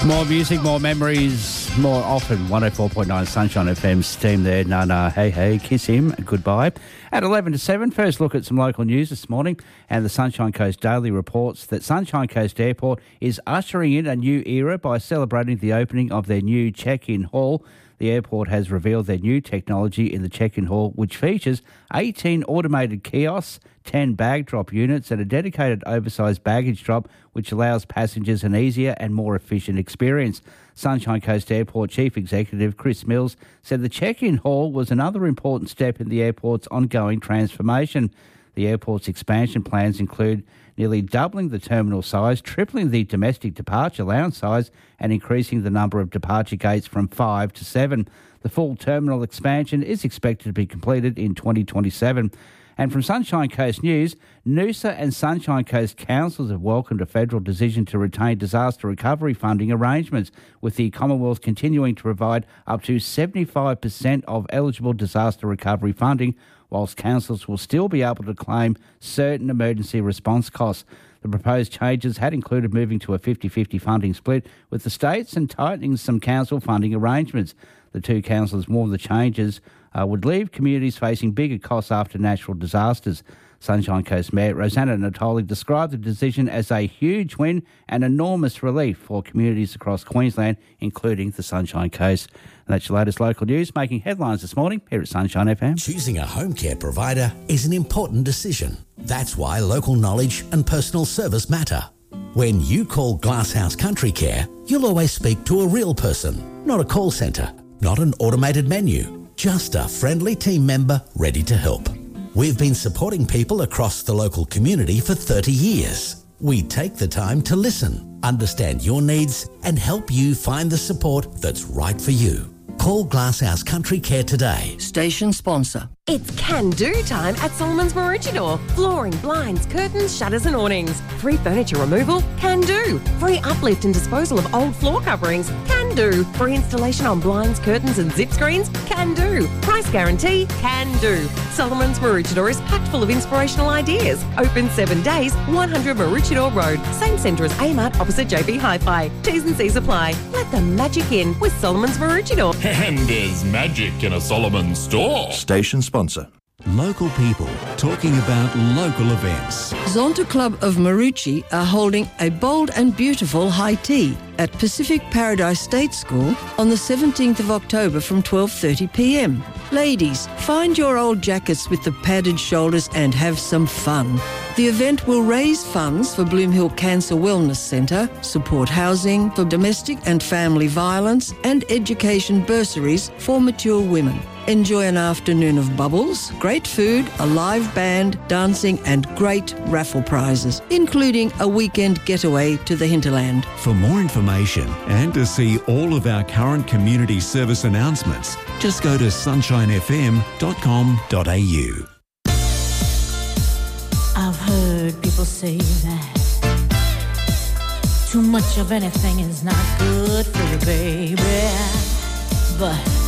More music, more memories, more often. 104.9 Sunshine FM's team there. Nana, hey, hey, kiss him, goodbye. At 11 to 7, first look at some local news this morning. And the Sunshine Coast Daily reports that Sunshine Coast Airport is ushering in a new era by celebrating the opening of their new check-in hall. The airport has revealed their new technology in the check-in hall, which features 18 automated kiosks, 10 bag drop units and a dedicated oversized baggage drop, which allows passengers an easier and more efficient experience. Sunshine Coast Airport Chief Executive Chris Mills said the check-in hall was another important step in the airport's ongoing transformation. The airport's expansion plans include nearly doubling the terminal size, tripling the domestic departure lounge size and increasing the number of departure gates from 5 to 7. The full terminal expansion is expected to be completed in 2027. And from Sunshine Coast News, Noosa and Sunshine Coast councils have welcomed a federal decision to retain disaster recovery funding arrangements, with the Commonwealth continuing to provide up to 75% of eligible disaster recovery funding, whilst councils will still be able to claim certain emergency response costs. The proposed changes had included moving to a 50-50 funding split with the states and tightening some council funding arrangements. The two councils warned the changes would leave communities facing bigger costs after natural disasters. Sunshine Coast Mayor Rosanna Natoli described the decision as a huge win and enormous relief for communities across Queensland, including the Sunshine Coast. And that's your latest local news, making headlines this morning here at Sunshine FM. Choosing a home care provider is an important decision. That's why local knowledge and personal service matter. When you call Glasshouse Country Care, you'll always speak to a real person, not a call centre, not an automated menu. Just a friendly team member ready to help. We've been supporting people across the local community for 30 years. We take the time to listen, understand your needs, and help you find the support that's right for you. Call Glasshouse Country Care today. Station sponsor. It's can-do time at Solomon's Maroochydore. Flooring, blinds, curtains, shutters and awnings. Free furniture removal? Can do. Free uplift and disposal of old floor coverings? Can do. Free installation on blinds, curtains and zip screens? Can do. Price guarantee? Can do. Solomon's Maroochydore is packed full of inspirational ideas. Open 7 days, 100 Maroochydore Road. Same centre as Amart opposite JB Hi-Fi. T's and C's apply. Let the magic in with Solomon's Maroochydore. And there's magic in a Solomon's store. Station sponsor. Local people talking about local events. Zonta Club of Maroochy are holding a bold and beautiful high tea at Pacific Paradise State School on the 17th of October from 12:30 p.m. Ladies, find your old jackets with the padded shoulders and have some fun. The event will raise funds for Bloom Hill Cancer Wellness Centre, support housing for domestic and family violence, and education bursaries for mature women. Enjoy an afternoon of bubbles, great food, a live band, dancing and great raffle prizes, including a weekend getaway to the hinterland. For more information and to see all of our current community service announcements, just go to sunshinefm.com.au. I've heard people say that too much of anything is not good for you, baby. But